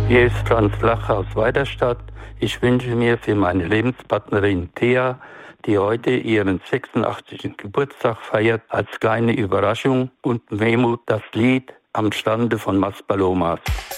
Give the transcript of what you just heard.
Hier ist Franz Lacher aus Weiderstadt. Ich wünsche mir für meine Lebenspartnerin Thea, die heute ihren 86. Geburtstag feiert, als kleine Überraschung und Wehmut das Lied Am Strande von Maspalomas.